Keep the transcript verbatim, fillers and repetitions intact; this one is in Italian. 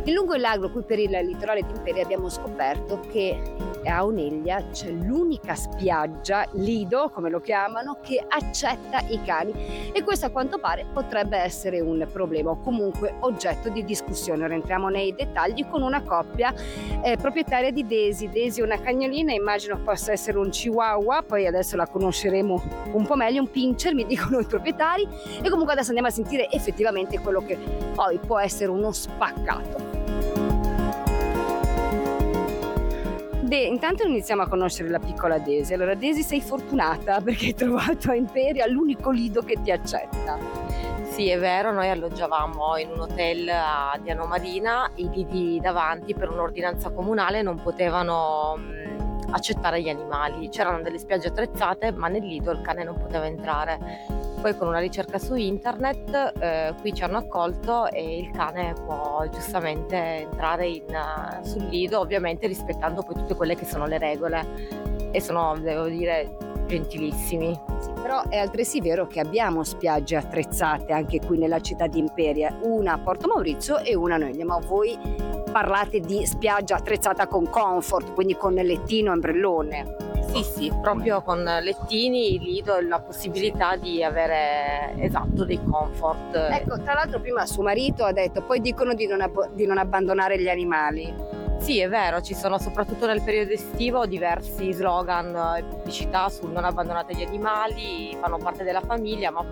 In lungo e largo qui per il litorale di Imperia abbiamo scoperto che a Oneglia c'è l'unica spiaggia, lido come lo chiamano, che accetta i cani, e questo a quanto pare potrebbe essere un problema o comunque oggetto di discussione. Ora entriamo nei dettagli con una coppia eh, proprietaria di Daisy. Daisy è una cagnolina, immagino possa essere un chihuahua, poi adesso la conosceremo un po' meglio, un pincher mi dicono i proprietari, e comunque adesso andiamo a sentire effettivamente quello che poi può essere uno spaccato. De, intanto iniziamo a conoscere la piccola Daisy. Allora Daisy, sei fortunata perché hai trovato a Imperia l'unico lido che ti accetta. Sì, è vero, noi alloggiavamo in un hotel a Diano Marina, i lidi davanti per un'ordinanza comunale non potevano mh, accettare gli animali, c'erano delle spiagge attrezzate ma nel lido il cane non poteva entrare. Poi con una ricerca su internet eh, qui ci hanno accolto e il cane può giustamente entrare in, uh, sul lido, ovviamente rispettando poi tutte quelle che sono le regole, e sono, devo dire, gentilissimi. Sì, però è altresì vero che abbiamo spiagge attrezzate anche qui nella città di Imperia, una a Porto Maurizio e una a Oneglia, ma voi parlate di spiaggia attrezzata con comfort, quindi con lettino e ombrellone. Sì, sì, proprio con lettini, lido e la possibilità di avere, esatto, dei comfort. Ecco, tra l'altro prima suo marito ha detto, poi dicono di non, ab- di non abbandonare gli animali. Sì, è vero, ci sono soprattutto nel periodo estivo diversi slogan e pubblicità sul non abbandonate gli animali, fanno parte della famiglia, ma